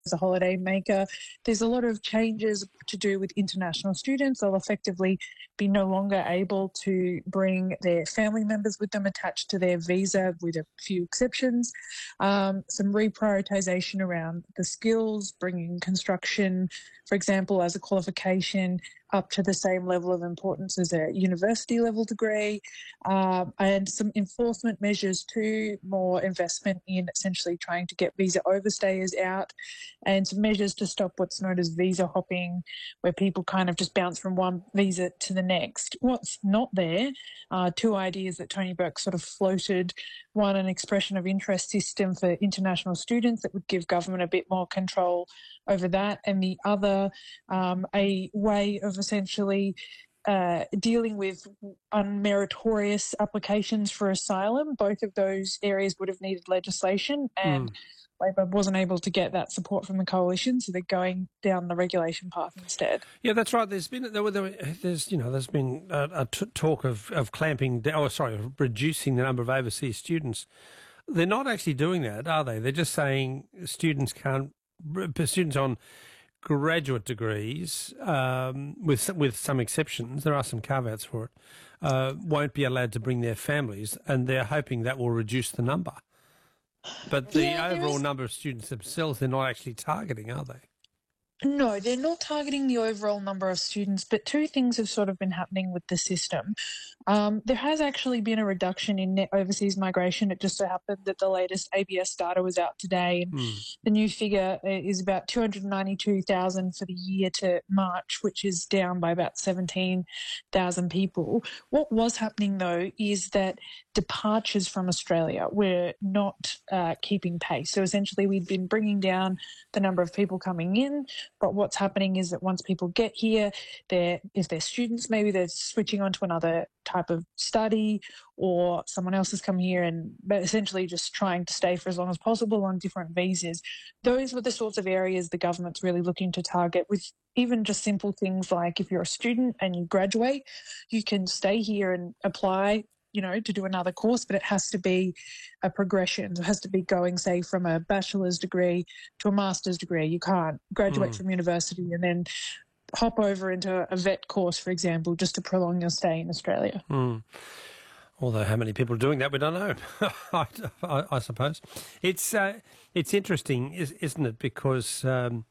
as a holiday maker. There's a lot of changes to do with international students. They'll effectively be no longer able to bring their family members with them attached to their visa, with a few exceptions. Some reprioritisation around the skills, bringing construction, for example, as a qualification up to the same level of importance as a university level degree, and some enforcement measures too, more investment in essentially trying to get visa overstayers out, and some measures to stop what's known as visa hopping, where people kind of just bounce from one visa to the next. What's not there are two ideas that Tony Burke sort of floated. One, an expression of interest system for international students that would give government a bit more control over that, and the other, a way of essentially dealing with unmeritorious applications for asylum. Both of those areas would have needed legislation, and Labor wasn't able to get that support from the coalition, so they're going down the regulation path instead. Yeah, that's right. There's been talk of clamping down, reducing the number of overseas students. They're not actually doing that, are they? They're just saying students on graduate degrees, with some exceptions, there are some caveats for it, won't be allowed to bring their families, and they're hoping that will reduce the number. But the overall number of students themselves, they're not actually targeting, are they? No, they're not targeting the overall number of students, but two things have sort of been happening with the system. There has actually been a reduction in net overseas migration. It just so happened that the latest ABS data was out today, and the new figure is about 292,000 for the year to March, which is down by about 17,000 people. What was happening, though, is that departures from Australia were not keeping pace. So essentially we'd been bringing down the number of people coming in, but what's happening is that once people get here, if they're students, maybe they're switching on to another type of study, or someone else has come here and essentially just trying to stay for as long as possible on different visas. Those were the sorts of areas the government's really looking to target, with even just simple things like if you're a student and you graduate, you can stay here and apply to do another course, but it has to be a progression. It has to be going, say, from a bachelor's degree to a master's degree. You can't graduate from university and then hop over into a vet course, for example, just to prolong your stay in Australia. Although how many people are doing that, we don't know, I suppose. It's interesting, isn't it, because a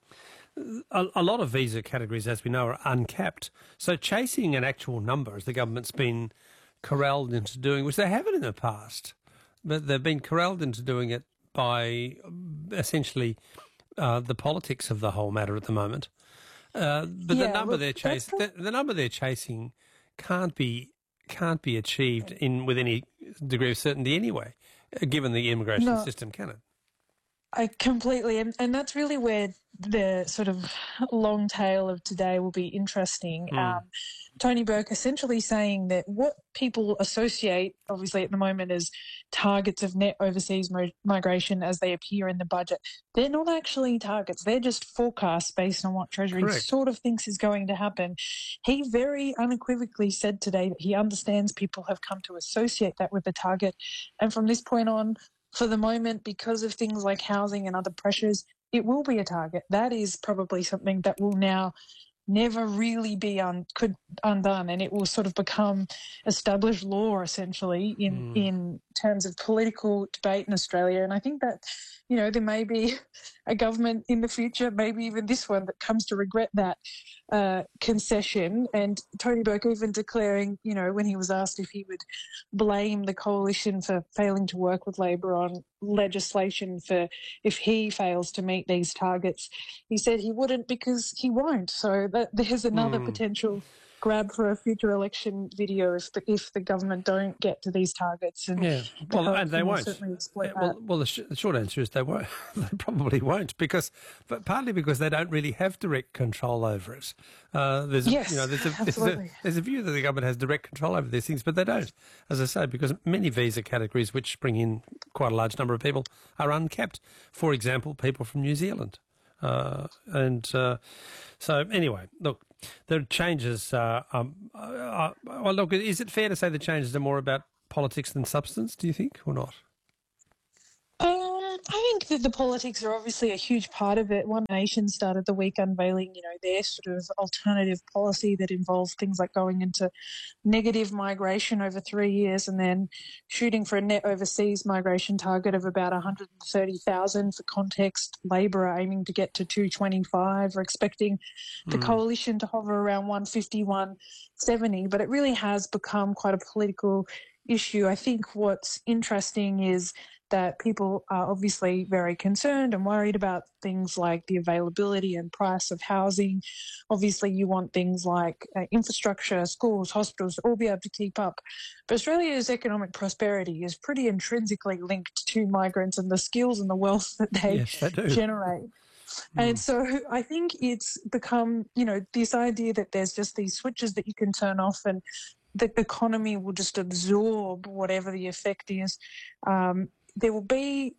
lot of visa categories, as we know, are uncapped. So chasing an actual number, as the government's been corralled into doing, which they haven't in the past, but they've been corralled into doing it by essentially the politics of the whole matter at the moment. The number they're chasing can't be achieved with any degree of certainty anyway, given the immigration system, can it? I completely, and that's really where the sort of long tail of today will be interesting. Tony Burke essentially saying that what people associate, obviously at the moment, as targets of net overseas migration as they appear in the budget, they're not actually targets. They're just forecasts based on what Treasury sort of thinks is going to happen. He very unequivocally said today that he understands people have come to associate that with the target, and from this point on, for the moment, because of things like housing and other pressures, it will be a target. That is probably something that will now never really be undone, and it will sort of become established law, essentially, in terms of political debate in Australia. And I think that, there may be a government in the future, maybe even this one, that comes to regret that concession. And Tony Burke even declaring, when he was asked if he would blame the coalition for failing to work with Labor on legislation for if he fails to meet these targets, he said he wouldn't because he won't. So there's another potential grab for a future election video if the government don't get to these targets. And and they won't. The short answer is they won't. They probably won't, but partly because they don't really have direct control over it. There's a view that the government has direct control over these things, but they don't, as I say, because many visa categories which bring in quite a large number of people are uncapped. For example, people from New Zealand. So anyway, look, the changes is it fair to say the changes are more about politics than substance, do you think, or not? I think that the politics are obviously a huge part of it. One Nation started the week unveiling, their sort of alternative policy that involves things like going into negative migration over 3 years and then shooting for a net overseas migration target of about 130,000. For context, Labor are aiming to get to 225. We're expecting the coalition to hover around 150, 170, but it really has become quite a political issue. I think what's interesting is that people are obviously very concerned and worried about things like the availability and price of housing. Obviously, you want things like infrastructure, schools, hospitals, all be able to keep up. But Australia's economic prosperity is pretty intrinsically linked to migrants and the skills and the wealth that they generate. And so I think it's become, this idea that there's just these switches that you can turn off and the economy will just absorb whatever the effect is. There will be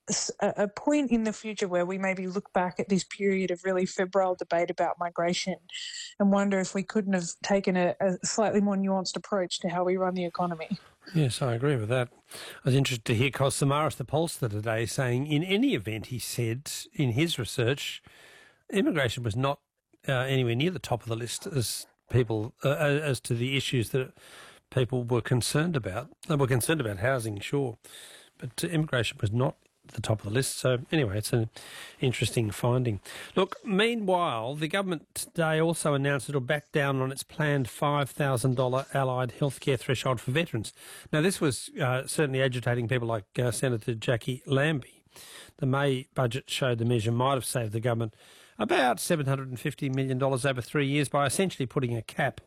a point in the future where we maybe look back at this period of really febrile debate about migration and wonder if we couldn't have taken a slightly more nuanced approach to how we run the economy. Yes, I agree with that. I was interested to hear Kos Samaras, the pollster today, saying in any event, he said in his research, immigration was not anywhere near the top of the list as people as to the issues that people were concerned about. They were concerned about housing, sure, but immigration was not the top of the list. So anyway, it's an interesting finding. Look, meanwhile, the government today also announced it'll back down on its planned $5,000 allied healthcare threshold for veterans. Now, this was certainly agitating people like Senator Jackie Lambie. The May budget showed the measure might have saved the government about $750 million over 3 years by essentially putting a cap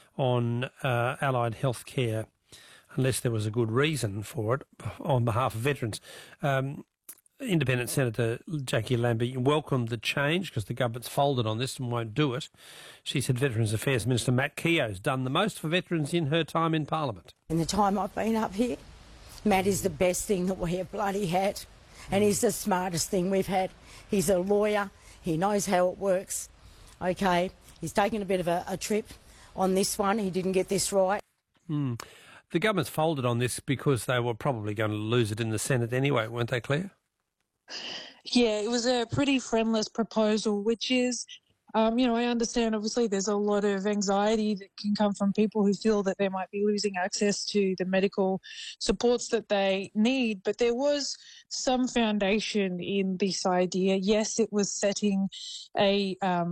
on allied healthcare, unless there was a good reason for it on behalf of veterans. Independent Senator Jackie Lambie welcomed the change because the government's folded on this and won't do it. She said Veterans Affairs Minister Matt Keogh's done the most for veterans in her time in Parliament. In the time I've been up here, Matt is the best thing that we have bloody had, and he's the smartest thing we've had. He's a lawyer. He knows how it works. Okay, he's taken a bit of a trip on this one. He didn't get this right. The government's folded on this because they were probably going to lose it in the Senate anyway, weren't they, Claire? Yeah, it was a pretty friendless proposal, which is, I understand obviously there's a lot of anxiety that can come from people who feel that they might be losing access to the medical supports that they need, but there was some foundation in this idea. Yes, it was setting a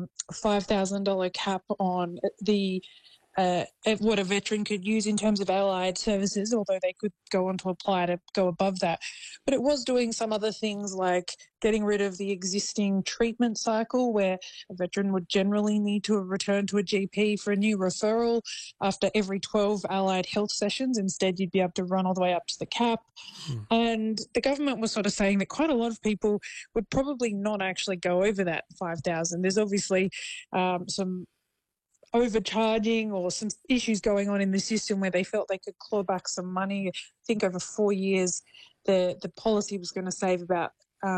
$5,000 cap on the what a veteran could use in terms of allied services, although they could go on to apply to go above that. But it was doing some other things like getting rid of the existing treatment cycle where a veteran would generally need to return to a GP for a new referral after every 12 allied health sessions. Instead, you'd be able to run all the way up to the cap. And the government was sort of saying that quite a lot of people would probably not actually go over that 5,000. There's obviously some overcharging or some issues going on in the system where they felt they could claw back some money. I think over 4 years, the policy was going to save about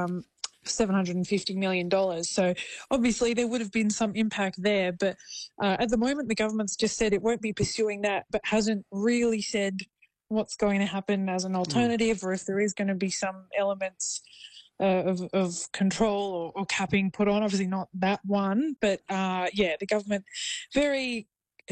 $750 million. So obviously there would have been some impact there. But at the moment, the government's just said it won't be pursuing that, but hasn't really said what's going to happen as an alternative or if there is going to be some elements of control or capping put on. Obviously not that one, but the government, very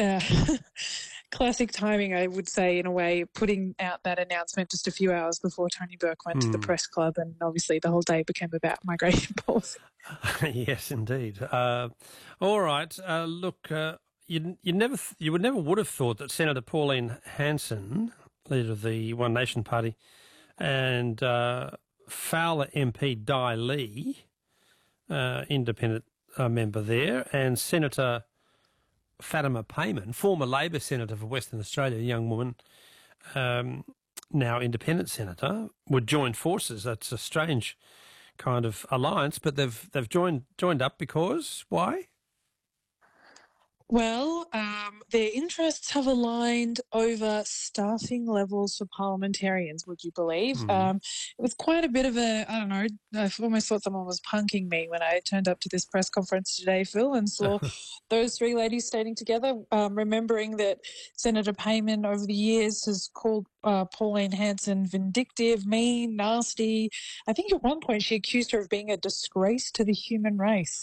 classic timing, I would say, in a way, putting out that announcement just a few hours before Tony Burke went to the press club, and obviously the whole day became about migration policy. Yes, indeed. All right. Look, you would have thought that Senator Pauline Hanson, leader of the One Nation Party, and Fowler MP Di Lee, independent member there, and Senator Fatima Payman, former Labor senator for Western Australia, a young woman, now independent senator, would join forces. That's a strange kind of alliance, but they've joined up because why? Well, their interests have aligned over staffing levels for parliamentarians, would you believe? It was quite a bit of a, I don't know, I almost thought someone was punking me when I turned up to this press conference today, Phil, and saw those three ladies standing together, remembering that Senator Payman over the years has called Pauline Hanson vindictive, mean, nasty. I think at one point she accused her of being a disgrace to the human race.